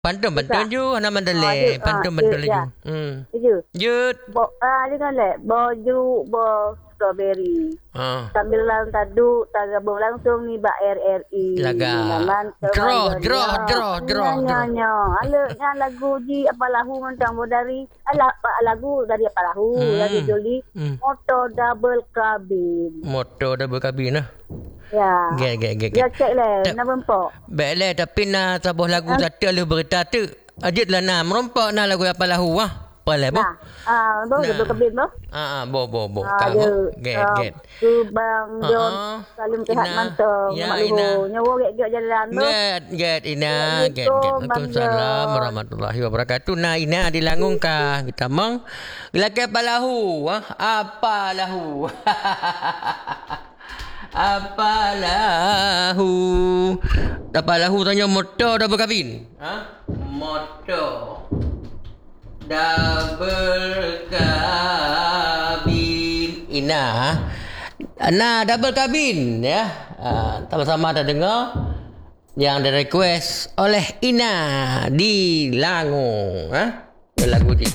Pantun ju ana mandale, pantun ju. Itu. Jut. Dengan baju strawberry. Sambil lang tadu tagabong langsung ni ba RRI. Laga. Draw. Nyo. Nya lagu ji apa lahu mentang dari lagu dari apa lahu dari Joli. Motor double cabin lah. Ya. Get. Ya cek le, nak berempok. Baiklah, tapi nak sabuh lagu satu lu berita tu. Ajit lah nak merompak nak lagu apa lahu Boleh, boh? Boleh kebin, boh? Boh. Kamu, get. Tu Bang John Salim Kehat Mantong. Ya, Ina. Nyawa get jalan, boh? Get, Ina. Get. Waalaikumsalam warahmatullahi wabarakatuh. Nah, Ina dilangung kah? Kita mang. Gelak apa lahu? Apa lahu? Apa lahu tanya motor double kabin? Motor double kabin. Ina double kabin ya. Sama-sama ada dengar yang di request oleh Ina di Langung lagu